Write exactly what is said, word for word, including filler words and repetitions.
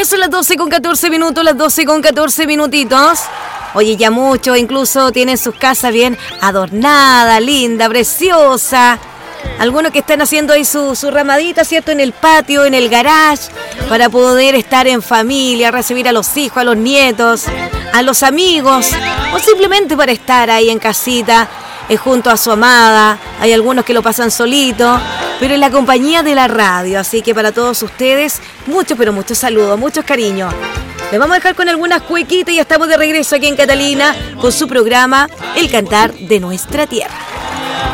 Ya son las doce con catorce minutos, las doce con catorce minutitos. Oye, ya muchos incluso tienen sus casas bien adornadas, linda, preciosa. Algunos que están haciendo ahí su, su ramadita, ¿cierto? En el patio, en el garage, para poder estar en familia, recibir a los hijos, a los nietos, a los amigos, o simplemente para estar ahí en casita, eh, junto a su amada. Hay algunos que lo pasan solito, pero en la compañía de la radio. Así que para todos ustedes, muchos, pero muchos saludos, muchos cariños. Les vamos a dejar con algunas cuequitas y ya estamos de regreso aquí en Catalina con su programa El Cantar de Nuestra Tierra.